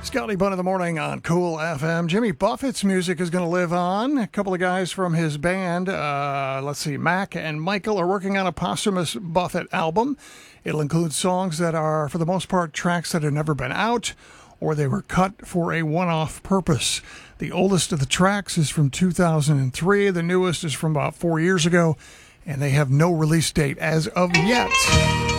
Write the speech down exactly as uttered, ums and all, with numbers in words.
Scotty Bunn in the morning on Cool F M. Jimmy Buffett's music is going to live on. A couple of guys from his band, uh, let's see, Mac and Michael, are working on a posthumous Buffett album. It'll include songs that are, for the most part, tracks that have never been out or they were cut for a one-off purpose. The oldest of the tracks is from two thousand three. The newest is from about four years ago, and they have no release date as of yet.